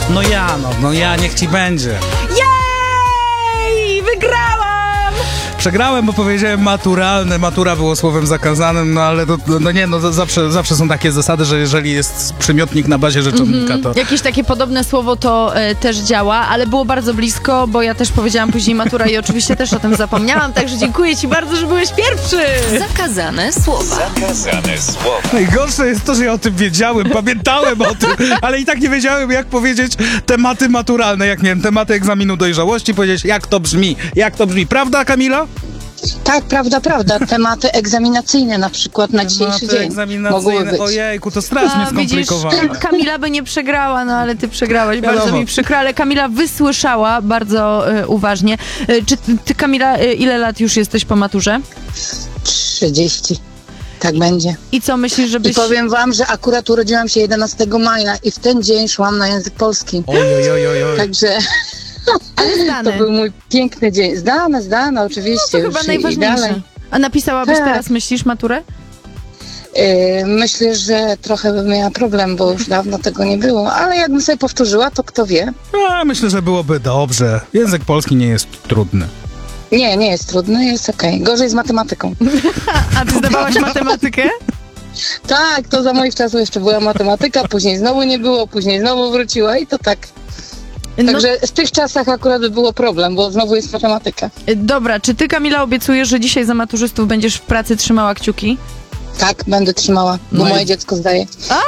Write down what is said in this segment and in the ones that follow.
No ja, niech ci będzie. Jej! Wygrałam! Przegrałem, bo powiedziałem maturalne. Matura było słowem zakazanym, no ale zawsze są takie zasady, że jeżeli jest przymiotnik na bazie rzeczownika, to... Jakieś takie podobne słowo to też działa, ale było bardzo blisko, bo ja też powiedziałam później matura i oczywiście też o tym zapomniałam, także dziękuję ci bardzo, że byłeś pierwszy! Zakazane słowa. Zakazane słowa. Najgorsze jest to, że ja o tym wiedziałem, pamiętałem o tym, ale i tak nie wiedziałem, jak powiedzieć tematy maturalne, jak miałem tematy egzaminu dojrzałości, powiedzieć, jak to brzmi. Prawda, Kamila? Tak, prawda. Tematy egzaminacyjne na przykład na dzisiejszy dzień mogłyby być. Ojejku, to strasznie skomplikowane. Widzisz, Kamila by nie przegrała, no ale ty przegrałaś, bardzo Wiadomo. mi przykro, ale Kamila wysłyszała bardzo uważnie. Czy ty, Kamila, ile lat już jesteś po maturze? 30. Tak będzie. I co myślisz, I żebyś... powiem wam, że akurat urodziłam się 11 maja i w ten dzień szłam na język polski. Oj. Także Ale zdane. to był mój piękny dzień. Zdane oczywiście. To już chyba i najważniejsze. dalej. A napisałabyś Tak. teraz, myślisz, maturę? Myślę, że trochę bym miała problem, bo już dawno tego nie było, ale jakbym sobie powtórzyła, to kto wie. Myślę, że byłoby dobrze. Język polski nie jest trudny. Nie jest trudny, jest okej. Gorzej z matematyką. A ty zdawałaś matematykę? Tak, to za moich czasów jeszcze była matematyka, później znowu nie było, później znowu wróciła i to tak. Także w tych czasach akurat by było problem, bo znowu jest matematyka. Dobra, czy ty, Kamila, obiecujesz, że dzisiaj za maturzystów będziesz w pracy trzymała kciuki? Tak, będę trzymała, bo No i- moje dziecko zdaje.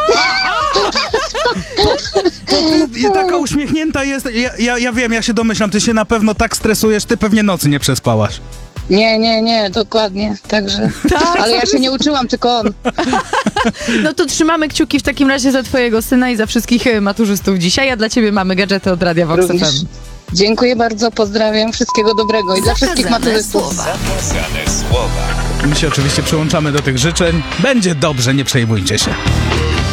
I taka uśmiechnięta jest. Ja wiem, ja się domyślam, ty się na pewno tak stresujesz, ty pewnie nocy nie przespałaś. Nie, dokładnie, także. Tak. Ale ja się nie uczyłam, tylko on. No to trzymamy kciuki w takim razie za twojego syna i za wszystkich maturzystów dzisiaj, a dla ciebie mamy gadżety od Radia Vox Również. FM. Dziękuję bardzo, pozdrawiam, wszystkiego dobrego i dla wszystkich Zakazane maturzystów. słowa. Zakazane słowa. My się oczywiście przyłączamy do tych życzeń. Będzie dobrze, nie przejmujcie się.